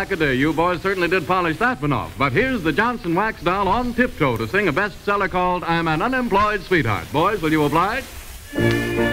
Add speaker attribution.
Speaker 1: Alack-a-day, you boys certainly did polish that one off. But here's the Johnson Wax Doll on tiptoe to sing a bestseller called I'm an Unemployed Sweetheart. Boys, will you oblige?